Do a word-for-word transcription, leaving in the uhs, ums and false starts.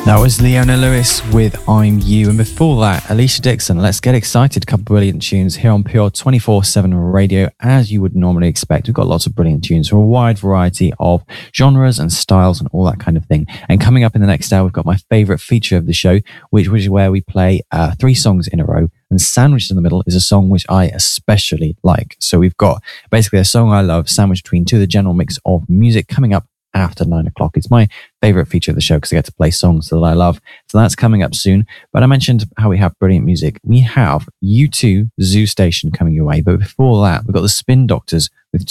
That was Leona Lewis with I'm You. And before that, Alicia Dixon, Let's Get Excited. A couple of brilliant tunes here on Pure twenty-four seven radio, as you would normally expect. We've got lots of brilliant tunes from a wide variety of genres and styles and all that kind of thing. And coming up in the next hour, we've got my favourite feature of the show, which, which is where we play uh, three songs in a row. And sandwiched in the middle is a song which I especially like. So we've got basically a song I love sandwiched between two of the general mix of music coming up after nine o'clock. It's my favorite feature of the show because I get to play songs that I love. So that's coming up soon. But I mentioned how we have brilliant music. We have U two Zoo Station coming your way. But before that, we've got the Spin Doctors with